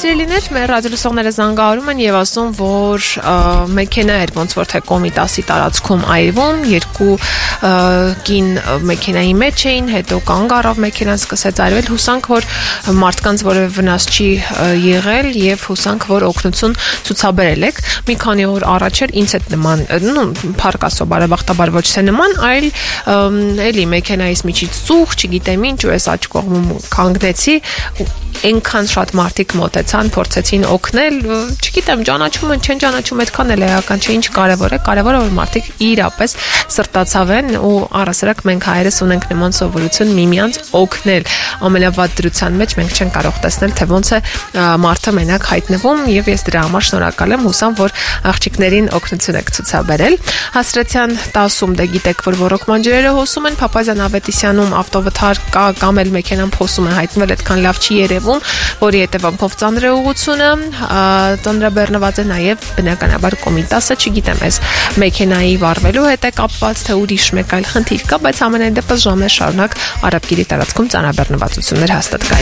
Սիրելիներ, մեր ռադիոլսողները զանգահարում են եւ ասում, որ մեքենա էր ոնց որ թե Կոմիտասի տարածքում այրվում, երկու կին մեքենայի մեջ էին, հետո կանգ առավ մեքենան, սկսեց այրվել, հուսանք որ մարդկանց որևէ վնաս չի եղել եւ հուսանք որ օգնություն ցուցաբերել եք։ Մի քանի օր առաջ էր ինձ հետ նման, փառք Աստծո, բարեբախտաբար ոչ թե նման, այլ էլի մեքենայից միջից ծուխ, չգիտեմ ինչ, ու ես աջ կողմում կանգնեցի, այնքան շատ մարդիկ մոտեցան, փորձեցին օգնել, չգիտեմ, ճանաչում են, չեն ճանաչում, այդքան էլ էական չէ, ինչ կարևոր է, կարևորը որ մարդիկ իրապես սրտացավ են ու առասարակ մենք հայերս ունենք նման սովորություն միմյանց օգնել։ Ամենավատ դրության մեջ մենք չենք կարող տեսնել, թե ոնց է մարդը մենակ հայտնվում եւ ես դրա համար շնորհակալ եմ, հուսամ, որ աղջիկներին օգնություն եք ցուցաբերել։ Հասրեցյան 10-ում դե գիտեք, որ ռոռոկման ջրերը հոսում են, Փափազյան Ավետիսյանում ավտովթար կա կամ էլ մեքենան փոսում է հայտնվել, այդքան լավ չի երևում, որի հետևանքով ծանր է ուղղությունը, ծանրաբեռնված է նաև բնականաբար Կոմիտասը, չգիտեմ, այս մեքենայի վառվելու հետ է կապված, թե ուրիշ մեկ այլ խնդիր կա, բայց ամենայն դեպս ժամեր շարունակ Արաբկիրի տարածքում ծանրաբեռնվածություններ հաստատ կային։